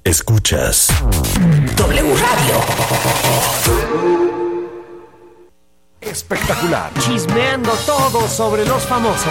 Escuchas W Radio. Espectacular. Chismeando todo sobre los famosos.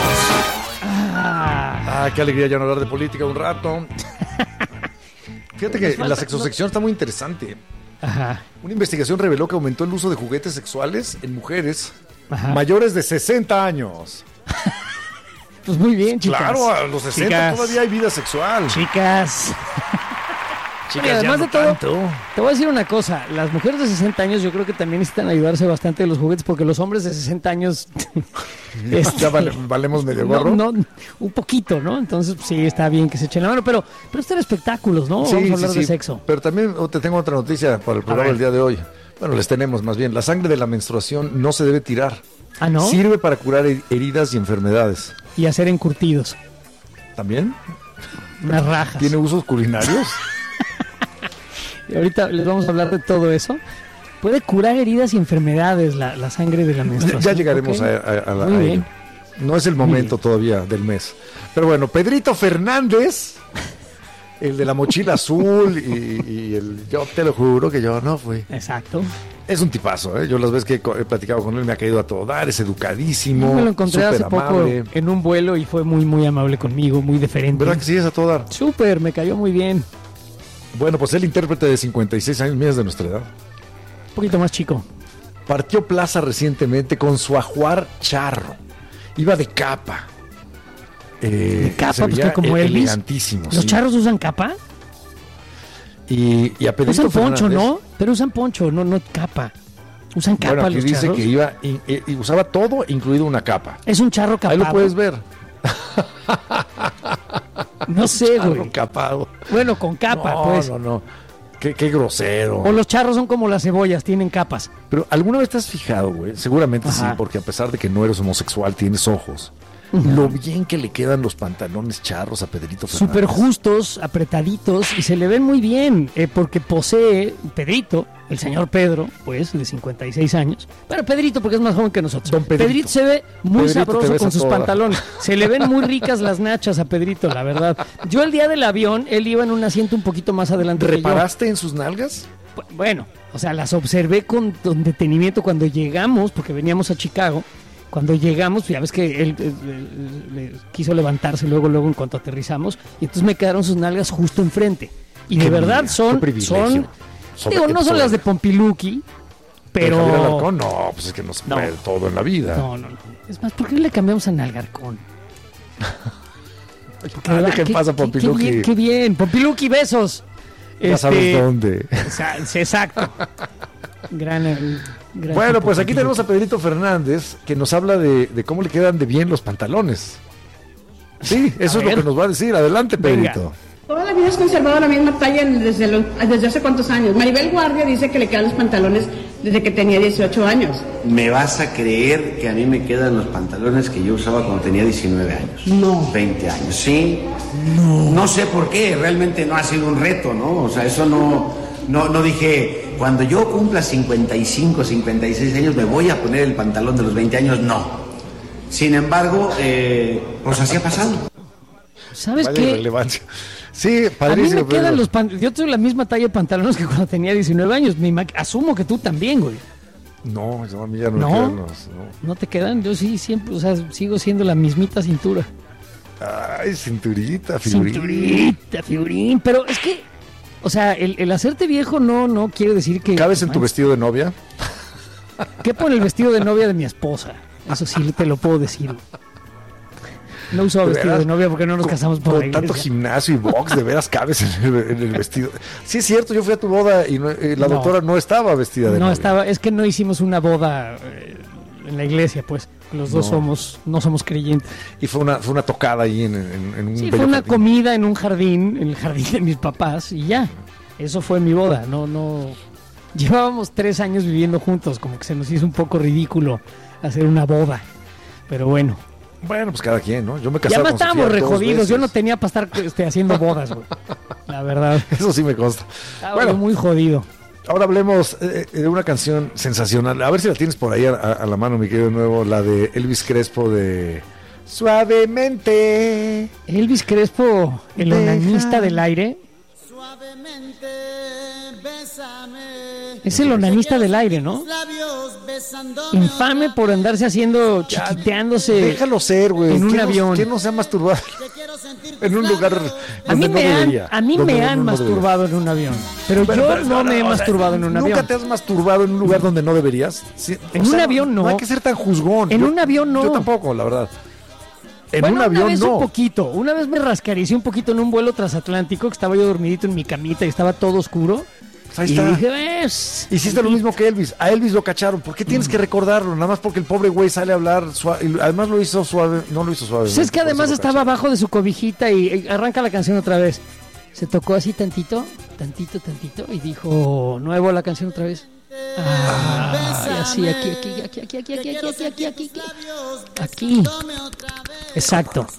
Qué alegría ya no hablar de política un rato. Fíjate que la sexosección está muy interesante. Ajá. Una investigación reveló que aumentó el uso de juguetes sexuales en mujeres mayores de 60 años. Pues muy bien, chicas. Claro, a los 60 todavía hay vida sexual. Chicas. Oye, además de todo, te voy a decir una cosa. Las mujeres de 60 años yo creo que también necesitan ayudarse bastante de los juguetes, porque los hombres de 60 años... ya valemos medio gorro. No, un poquito, ¿no? Entonces sí, está bien que se echen la mano, pero están espectáculos, ¿no? Sí, vamos a hablar sí. de sexo. Pero también te tengo otra noticia para el programa del día de hoy. Bueno, les tenemos más bien. La sangre de la menstruación no se debe tirar. ¿Ah, no? Sirve para curar heridas y enfermedades. Y hacer encurtidos. ¿También? Unas rajas. ¿Tiene usos culinarios? Y ahorita les vamos a hablar de todo eso. Puede curar heridas y enfermedades la sangre de la menstruación. Ya llegaremos ¿okay? a Muy bien. ello. No es el momento todavía del mes. Pero bueno, Pedrito Fernández, el de la mochila azul y el yo te lo juro que yo no fui. Exacto. Es un tipazo, ¿eh? Yo las veces que he platicado con él me ha caído a todo dar, es educadísimo. Yo me lo encontré hace amable. poco en un vuelo y fue muy, muy amable conmigo, muy deferente. ¿Verdad que sí es a todo dar? Súper, me cayó muy bien. Bueno, pues el intérprete de 56 años, mira, es de nuestra edad. Un poquito más chico. Partió plaza recientemente con su ajuar charro. Iba de capa. De capa, pues que como Elvis. Elegantísimo. ¿Los charros usan capa? Y a Pedrito usan poncho, Fernández, ¿no? Pero usan poncho, no capa. Usan capa, bueno, aquí los dice charros. que iba y usaba todo, incluido una capa. Es un charro capado. Ahí lo puedes ver. No sé, Charro güey. capado. Bueno, con capa, No, pues. no. Qué grosero. O los charros son como las cebollas, tienen capas. Pero ¿alguna vez te has fijado, güey? Seguramente Ajá. sí, porque a pesar de que no eres homosexual, tienes ojos. Lo bien que le quedan los pantalones charros a Pedrito Fernández. Súper justos, apretaditos, y se le ven muy bien, porque posee Pedrito, el señor Pedro, pues, de 56 años. Pero Pedrito, porque es más joven que nosotros. Don Pedrito. Se ve muy Pedrito, te sabroso ves con a sus toda. pantalones. Se le ven muy ricas las nachas a Pedrito, la verdad. Yo el día del avión, él iba en un asiento un poquito más adelante que yo. ¿Reparaste en sus nalgas? Bueno, o sea, las observé con detenimiento cuando llegamos, porque veníamos a Chicago. Cuando llegamos, ya ves que él quiso levantarse luego en cuanto aterrizamos, y entonces me quedaron sus nalgas justo enfrente. Y de verdad son, digo, no son las de Pompiluki, pero... Javier Alarcón, no, pues es que no se puede todo en la vida. No. Es más, ¿por qué le cambiamos a Nalgarcón? ¿Qué pasa, Pompiluki? Qué bien, Pompiluki, besos. Ya sabes dónde. Exacto. Gran Bueno, pues aquí Pompiluki. tenemos a Pedrito Fernández, que nos habla de cómo le quedan de bien los pantalones. Sí, eso es lo que nos va a decir. Adelante, Pedrito. Venga. Toda la vida has conservado la misma talla desde hace cuántos años. Maribel Guardia dice que le quedan los pantalones desde que tenía 18 años. ¿Me vas a creer que a mí me quedan los pantalones que yo usaba cuando tenía 19 años? No. 20 años, sí. No sé por qué, realmente no ha sido un reto, ¿no? O sea, eso no dije, cuando yo cumpla 55, 56 años me voy a poner el pantalón de los 20 años, no. Sin embargo, pues así ha pasado. ¿Sabes Vaya qué? relevancia. Sí, A mí padrísimo. me quedan los pantalones. Yo tengo la misma talla de pantalones que cuando tenía 19 años. Asumo que tú también, güey. No, a mí ya no, ¿No? me quedan los... ¿No te quedan? Yo sí, siempre, o sea, sigo siendo la mismita cintura. Ay, cinturita, figurín. Cinturita, figurín. Pero es que, o sea, el hacerte viejo no quiere decir que... ¿Cabes en tu vestido de novia? ¿Qué pone el vestido de novia de mi esposa? Eso sí te lo puedo decir. No usaba ¿De vestido veras? de novia porque no nos casamos por la Con tanto iglesia. gimnasio y box, de veras cabes en el vestido. Sí, es cierto, yo fui a tu boda y la doctora no estaba vestida de No novia. estaba, es que no hicimos una boda en la iglesia, pues. Los dos no somos creyentes. Y fue una tocada ahí en un Sí, bello fue una jardín. comida en un jardín, en el jardín de mis papás, y ya. Eso fue mi boda. No. Llevábamos 3 años viviendo juntos, como que se nos hizo un poco ridículo hacer una boda. Pero bueno. Bueno, pues cada quien, ¿no? Yo me Y casaba además con Sofía estábamos 2 rejodidos. Yo no veces. tenía para estar haciendo bodas, güey. La verdad. Eso sí me consta. Estaba yo muy jodido. Ahora hablemos de una canción sensacional. A ver si la tienes por ahí a la mano, mi querido nuevo. La de Elvis Crespo de Suavemente. Elvis Crespo, el Deja. onanista del aire. Es el onanista del aire, ¿no? Infame por andarse haciendo, chiquiteándose. Déjalo ser, güey. En un avión. ¿Quién no se ha masturbado en un lugar A mí donde no debería? a mí me han masturbado en un avión, pero yo no me he masturbado en un avión. ¿Nunca te has masturbado en un lugar donde no deberías? Sí, En un avión no. No hay que ser tan juzgón. En un avión no. Yo tampoco, la verdad. En Bueno, un avión una vez no. un poquito. Una vez me rascaricé un poquito en un vuelo transatlántico, que estaba yo dormidito en mi camita y estaba todo oscuro. Pues ahí Y está. dije, Hiciste lo mismo que Elvis. A Elvis lo cacharon. ¿Por qué tienes que recordarlo? Nada más porque el pobre güey sale a hablar suave. Y además lo hizo suave. No lo hizo suave. Pues es que además estaba abajo de su cobijita y arranca la canción otra vez. Se tocó así tantito y dijo, nuevo la canción otra vez. Y así, aquí. Exacto.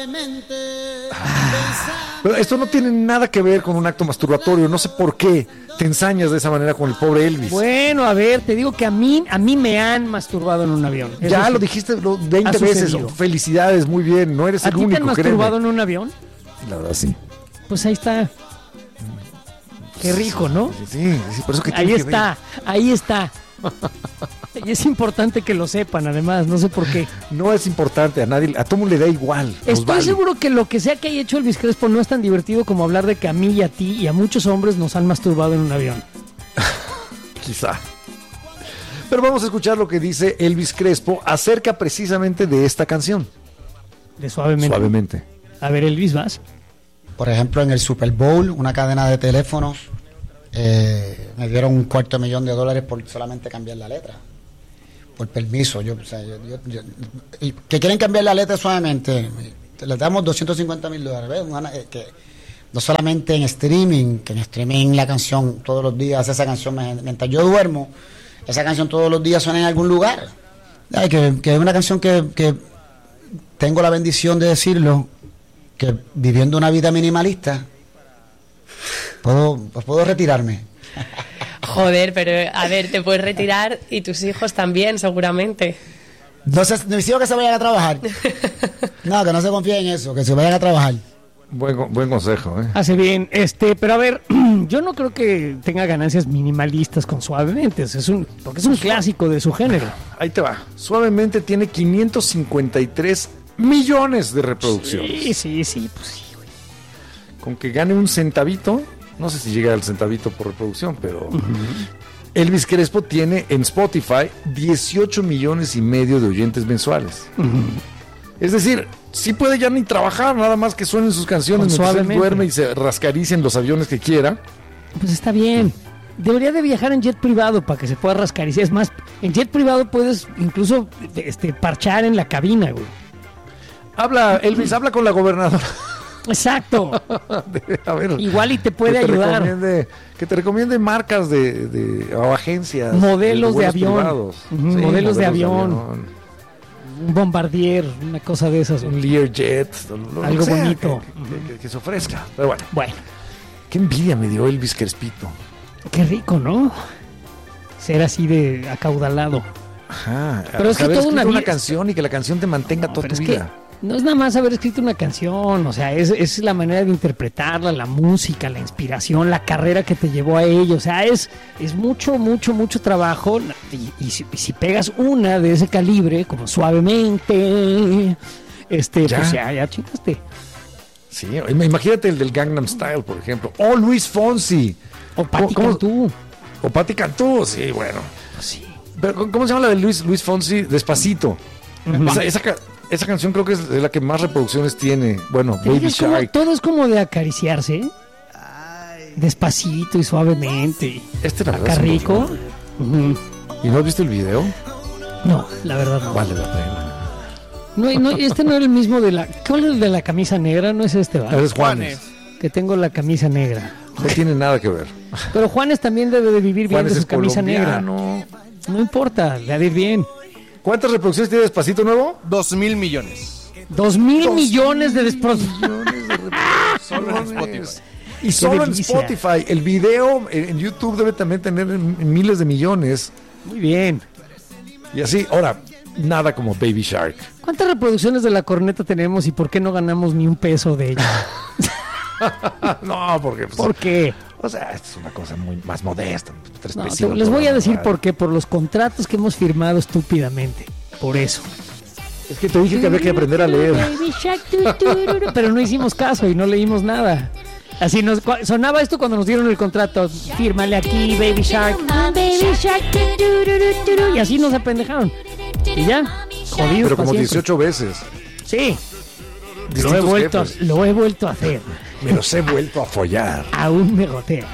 Pero esto no tiene nada que ver con un acto masturbatorio. No sé por qué te ensañas de esa manera con el pobre Elvis. Bueno, a ver, te digo que a mí me han masturbado en un avión. Ya Eso lo sí. dijiste 20 Ha veces. sucedido. Felicidades, muy bien. No eres ¿A el ti te han único, masturbado créeme. en un avión? La verdad, sí. Pues ahí está. Qué rico, ¿no? Sí, por eso que Ahí tiene que ver. ahí está. Y es importante que lo sepan, además, no sé por qué. No es importante, a nadie, a todo mundo le da igual. nos Estoy vale. seguro que lo que sea que haya hecho Elvis Crespo no es tan divertido como hablar de que a mí y a ti y a muchos hombres nos han masturbado en un avión. Quizá. Pero vamos a escuchar lo que dice Elvis Crespo acerca precisamente de esta canción. De Suavemente. Suavemente. A ver, Elvis, vas. Por ejemplo, en el Super Bowl, una cadena de teléfonos, me dieron $250,000 por solamente cambiar la letra. Por permiso. Y que quieren cambiar la letra suavemente. Les damos $250,000. ¿Ves? Que no solamente en streaming, que en streaming la canción todos los días, esa canción, mientras yo duermo, esa canción todos los días suena en algún lugar. Ay, que es una canción que tengo la bendición de decirlo, que viviendo una vida minimalista puedo retirarme. Joder, pero a ver, te puedes retirar y tus hijos también, seguramente. No mis hijos que se vayan a trabajar. No, que no se confíen en eso, que se vayan a trabajar. Buen consejo, ¿eh? Hace bien, pero a ver, yo no creo que tenga ganancias minimalistas con Suavemente, porque es un clásico de su género. Ahí te va. Suavemente tiene 553 millones de reproducciones. Sí, pues sí, güey. Con que gane un centavito, no sé si llega al centavito por reproducción, pero Elvis Crespo tiene en Spotify 18 millones y medio de oyentes mensuales. Es decir, sí puede ya ni trabajar, nada más que suenen sus canciones Con mientras él Suavemente. duerme y se rascaricia en los aviones que quiera. Pues está bien. Debería de viajar en jet privado para que se pueda rascariciar. Es más, en jet privado puedes incluso parchar en la cabina, güey. Elvis, habla con la gobernadora. Exacto. A ver, Igual y te puede que te ayudar. Que te recomiende marcas o agencias. Modelos de vuelos avión. privados. Ujú, Sí, modelos de avión. Un Bombardier, una cosa de esas. Un Learjet. Algo sea, bonito. Que se ofrezca. Pero bueno, Bueno, qué envidia me dio Elvis Crespito. qué rico, ¿no? Ser así de acaudalado. Ajá. Pero es que haber toda una escrito una vida- canción y que la canción te mantenga toda Pero tu es vida. que no es nada más haber escrito una canción, o sea, es la manera de interpretarla, la música, la inspiración, la carrera que te llevó a ello, o sea, es mucho trabajo y si pegas una de ese calibre, como Suavemente, pues ya chingaste. Sí, imagínate el del Gangnam Style, por ejemplo. O Luis Fonsi. O Patti ¿Cómo- Cantú. O Patti Cantú, sí, bueno. Sí. Pero, ¿cómo se llama la de Luis Fonsi? Despacito. Esa canción creo que es la que más reproducciones tiene. Bueno, Te Baby digo, es como- Shark. todo es como de acariciarse, despacito y suavemente. La Acá verdad es un rico. rollo. Ujú. ¿Y no has visto el video? No, la verdad no. Vale la pena. No, este no era el mismo de la... ¿Cuál es el de la camisa negra? No es este, ¿va? Es Juanes. Que tengo la camisa negra. No tiene nada que ver. Pero Juanes también debe de vivir bien Juanes de su es camisa negra. colombiano. No importa, le ha de ir bien. ¿Cuántas reproducciones tiene Despacito nuevo? 2,000 millones. 2,000 millones de Solo en Spotify. Y solo en delicia. Spotify. El video en YouTube debe también tener miles de millones. Muy bien. Y así, ahora, nada como Baby Shark. ¿Cuántas reproducciones de La Corneta tenemos y por qué no ganamos ni un peso de ella? No, porque... pues, ¿Por qué? o sea, esto es una cosa muy más modesta. 3 No, pesitos les por voy a decir radio. por qué. Por los contratos que hemos firmado estúpidamente. Por eso. Es que te dije que había que aprender a leer. Baby Shark, pero no hicimos caso y no leímos nada. Así sonaba esto cuando nos dieron el contrato. Fírmale aquí, Baby Shark. Baby Shark. Y así nos apendejaron. Y ya, jodidos. Pero como pa' siempre. 18 veces. Sí, Distintos jefes. lo he vuelto a hacer. Me los he vuelto a follar. Aún me gotea.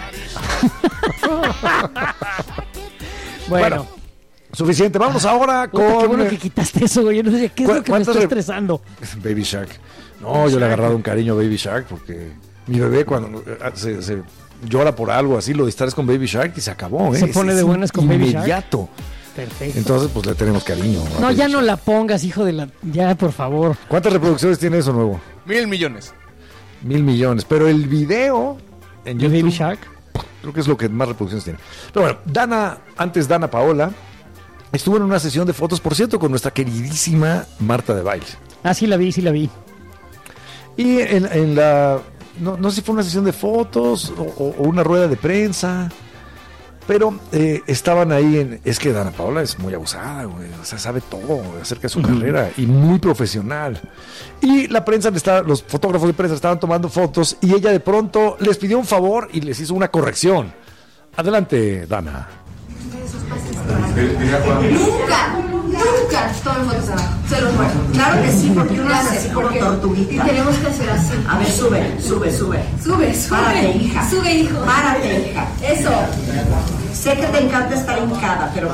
Bueno, Suficiente. Vámonos ahora puta, con... qué bueno que quitaste eso, güey. Yo no sé qué es lo que me ¿Cuántas está re- estresando. Baby Shark. No, yo le he agarrado un cariño a Baby Shark porque mi bebé cuando se llora por algo así, lo distraes con Baby Shark y se acabó. Se pone de buenas con Baby Shark. Inmediato. Perfecto. Entonces, pues le tenemos cariño. a No, Baby ya no Shark. la pongas, hijo de la... Ya, por favor. ¿Cuántas reproducciones tiene eso nuevo? 1,000 millones. 1,000 millones. Pero el video en ¿De YouTube, Baby Shark? creo que es lo que más reproducciones tiene. Pero bueno, Dana Paola, estuvo en una sesión de fotos, por cierto, con nuestra queridísima Marta de Baile. Ah, sí la vi, sí la vi. Y en la... No sé si fue una sesión de fotos o una rueda de prensa, pero estaban ahí es que Dana Paola es muy abusada, güey. O sea, sabe todo acerca de su carrera y muy profesional. Y la prensa los fotógrafos de prensa estaban tomando fotos y ella de pronto les pidió un favor y les hizo una corrección. Adelante, Dana. Nunca tomen fotos abajo, se los muero. Claro que sí, porque uno hace así como tortuguita. Y tenemos que hacer así. A ver, sube. Párate, hija. Sube, hijo. Párate, hija. Eso. Sé que te encanta estar hincada, pero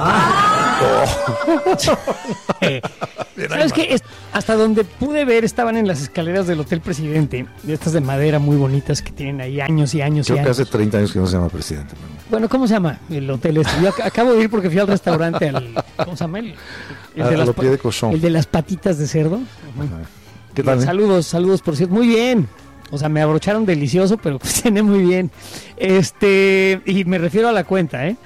¿Sabes qué? Hasta donde pude ver estaban en las escaleras del Hotel Presidente, de estas de madera muy bonitas que tienen ahí años y años y Creo que años. hace 30 años que no se llama presidente. Bueno, ¿cómo se llama el hotel este? Yo acabo de ir porque fui al restaurante ¿cómo se llama? A los pies de cochón. El de las patitas de cerdo. ¿Qué tal? Saludos, por cierto. Muy bien. O sea, me abrocharon delicioso, pero pues cené muy bien. Y me refiero a la cuenta, ¿eh?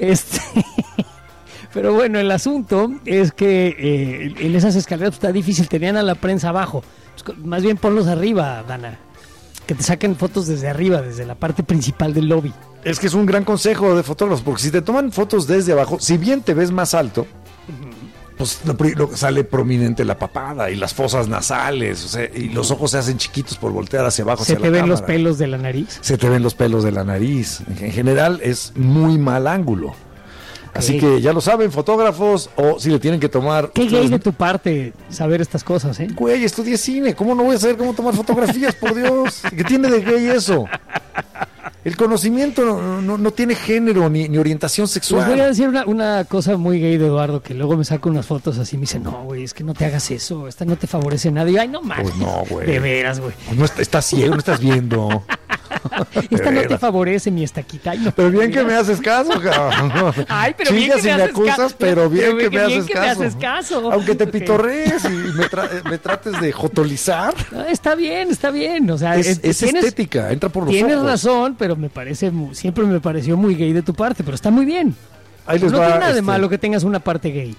Pero bueno, el asunto es que en esas escaleras pues, está difícil, tenían a la prensa abajo. Pues, más bien ponlos arriba, Dana. Que te saquen fotos desde arriba, desde la parte principal del lobby. Es que es un gran consejo de fotógrafos, porque si te toman fotos desde abajo, si bien te ves más alto, pues sale prominente la papada y las fosas nasales, o sea, y los ojos se hacen chiquitos por voltear hacia abajo. Se hacia te la ven los cámara. pelos de la nariz. Se te ven los pelos de la nariz. En general es muy mal ángulo. Así que ya lo saben, fotógrafos, o si le tienen que tomar... Qué gay de tu parte saber estas cosas, ¿eh? Güey, estudié cine, ¿cómo no voy a saber cómo tomar fotografías, por Dios? ¿Qué tiene de gay eso? El conocimiento no tiene género ni orientación sexual. Les voy a decir una cosa muy gay de Eduardo, que luego me saca unas fotos así y me dice, no, güey, es que no te hagas eso, esta no te favorece nada. Y yo, ay, no mames. Pues no, güey. De veras, güey. No estás ciego, no estás viendo. Esta no te veras. favorece mi estaquita. Ay, no, Pero bien que mira. me haces caso, cabrón. Ay, pero bien Chillas que y me me haces acusas, caso. pero bien Pero que me bien haces caso. Aunque te Ok. pitorrees y me trates de jotolizar, No, está bien. O sea, es tienes- estética, entra por los Tienes ojos. razón, pero siempre me pareció muy gay de tu parte, pero está muy bien. Ahí les No va, tiene nada de malo que tengas una parte gay.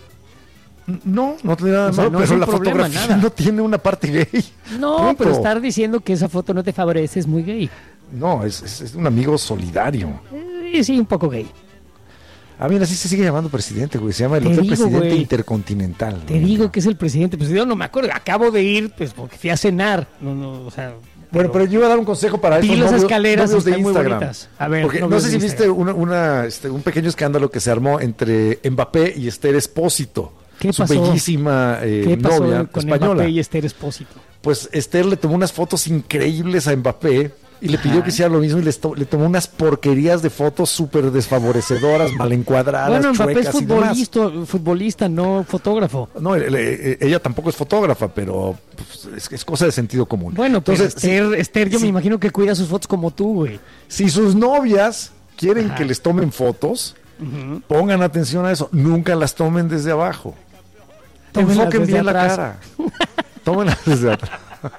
No tiene nada de O sea, malo, no es pero un la problema, fotografía nada. no tiene una parte gay. No, Punto. pero estar diciendo que esa foto no te favorece es muy gay. No, es un amigo solidario. Sí, un poco gay. Ah, mira, así se sigue llamando presidente, güey. Se llama el Te Hotel digo, Presidente güey. Intercontinental. Te digo que es el presidente. Pues yo no me acuerdo. Acabo de ir, pues porque fui a cenar. No, o sea. Bueno, pero yo iba a dar un consejo para Vi esos las novios, escaleras y novios de están muy Instagram. bonitas. A ver, Porque no novios sé si de viste un pequeño escándalo que se armó entre Mbappé y Esther Espósito, ¿Qué su pasó? bellísima ¿Qué pasó novia con española. Mbappé y Esther Espósito? Pues Esther le tomó unas fotos increíbles a Mbappé y le pidió que hiciera lo mismo y le tomó unas porquerías de fotos súper desfavorecedoras, mal encuadradas, Bueno, Mbappé es chuecas y demás. futbolista, no fotógrafo. No, ella tampoco es fotógrafa, pero pues, es cosa de sentido común. Bueno, pues entonces, Esther, yo sí. me imagino que cuida sus fotos como tú, güey. Si sus novias quieren Ajá. que les tomen fotos, pongan atención a eso. Nunca las tomen desde abajo. Tómenlas Enfoquen desde bien la atrás. cara. Tómenlas desde atrás.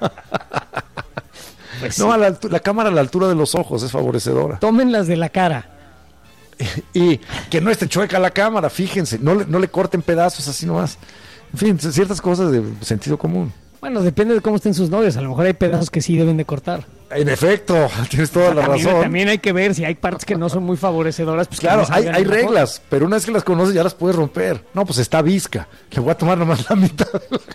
Pues No, sí. la cámara a la altura de los ojos es favorecedora. Tómenlas de la cara. Y que no esté chueca la cámara, fíjense. No le corten pedazos así nomás. En fin, ciertas cosas de sentido común. Bueno, depende de cómo estén sus novias. A lo mejor hay pedazos que sí deben de cortar. En efecto, tienes toda la razón. También hay que ver si hay partes que no son muy favorecedoras. Pues Claro, que no salgan hay mejor. reglas, pero una vez que las conoces ya las puedes romper. No, pues está visca. Le voy a tomar nomás la mitad.